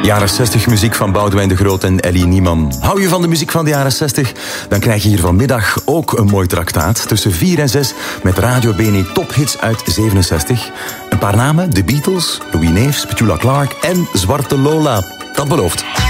Jaren 60 muziek van Boudewijn de Groot en Ellie Niemann. Hou je van de muziek van de jaren 60? Dan krijg je hier vanmiddag ook een mooi traktaat. Tussen 4 en 6 met Radio Bene tophits uit 67. Een paar namen, de Beatles, Louis Neefs, Petula Clark en Zwarte Lola. Dat belooft.